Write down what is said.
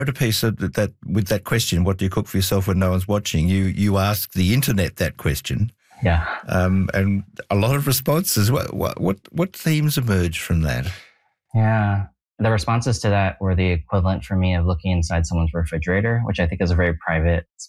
wrote a piece that with that question, what do you cook for yourself when no one's watching? You ask the internet that question. Yeah. And a lot of responses. What themes emerged from that? Yeah. The responses to that were the equivalent for me of looking inside someone's refrigerator, which I think is a very private